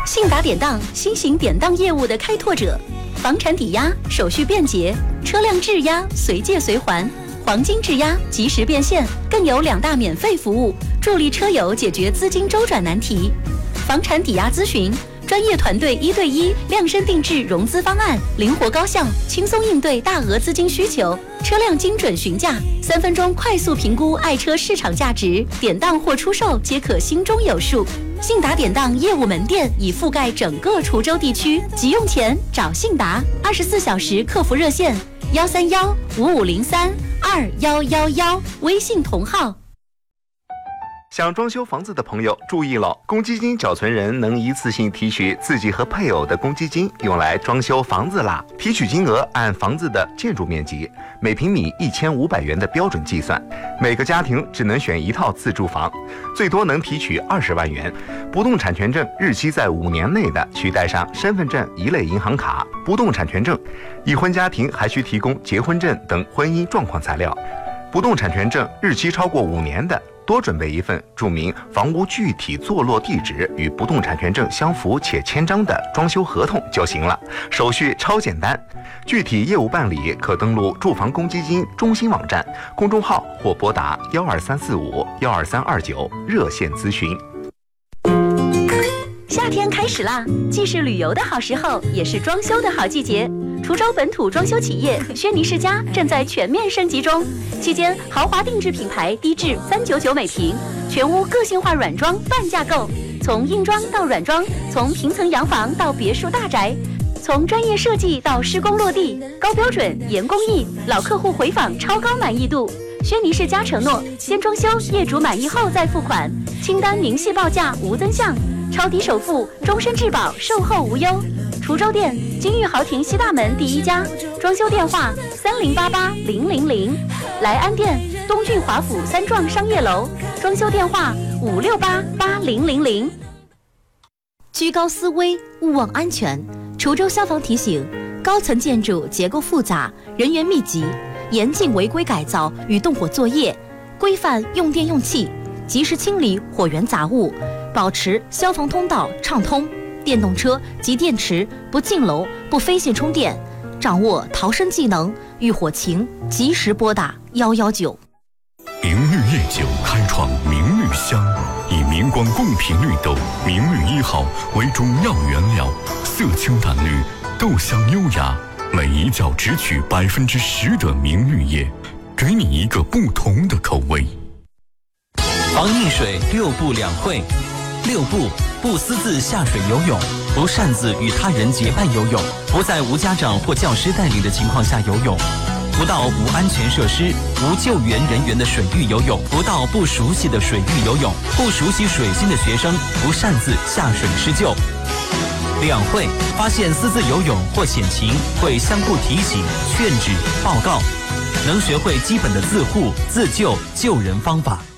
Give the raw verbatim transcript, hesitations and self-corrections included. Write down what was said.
信达典当，新型典当业务的开拓者，房产抵押手续便捷，车辆质押随借随还，黄金质押及时变现，更有两大免费服务，助力车友解决资金周转难题。房产抵押咨询，专业团队一对一量身定制融资方案，灵活高效，轻松应对大额资金需求。车辆精准询价，三分钟快速评估爱车市场价值，典当或出售皆可心中有数。信达典当业务门店已覆盖整个滁州地区，急用钱找信达，二十四小时客服热线幺三幺五五零三二幺幺幺，微信同号。 想装修房子的朋友注意了，公积金缴存人能一次性提取自己和配偶的公积金，用来装修房子啦。提取金额按房子的建筑面积，每平米一千五百元的标准计算。每个家庭只能选一套自住房，最多能提取二十万元。不动产权证日期在五年内的，需带上身份证一类银行卡、不动产权证。已婚家庭还需提供结婚证等婚姻状况材料。不动产权证日期超过五年的，多准备一份注明房屋具体坐落地址与不动产权证相符且签章的装修合同就行了，手续超简单。具体业务办理可登录住房公积金中心网站、公众号或拨打幺二三四五幺二三二九热线咨询。 夏天开始啦，既是旅游的好时候，也是装修的好季节。滁州本土装修企业轩尼诗家正在全面升级中，期间豪华定制品牌低至三九九每平，全屋个性化软装半价购，从硬装到软装，从平层洋房到别墅大宅，从专业设计到施工落地，高标准严工艺，老客户回访超高满意度。轩尼诗家承诺先装修，业主满意后再付款，清单明细报价无增项，超低首付，终身质保，售后无忧。滁州店金玉豪庭西大门第一家，装修电话三零八八零零零；莱安店东郡华府三幢商业楼，装修电话五六八八零零零。 居高思危，勿忘安全。滁州消防提醒：高层建筑结构复杂，人员密集，严禁违规改造与动火作业，规范用电用气，及时清理火源杂物，保持消防通道畅通。电动车及电池不进楼、不飞线充电，掌握逃生技能，遇火情及时拨打幺幺九。 明绿夜酒开创明绿香，以明光贡品绿豆明绿一号为主要原料，色清淡绿，豆香优雅，每一窖只取百分之十的明绿叶，给你一个不同的口味。 防溺水六不两会。六不：不私自下水游泳，不擅自与他人结伴游泳，不在无家长或教师带领的情况下游泳，不到无安全设施、无救援人员的水域游泳，不到不熟悉的水域游泳，不熟悉水性的学生不擅自下水施救。两会：发现私自游泳或险情，会相互提醒、劝止、报告，能学会基本的自护、自救、救人方法。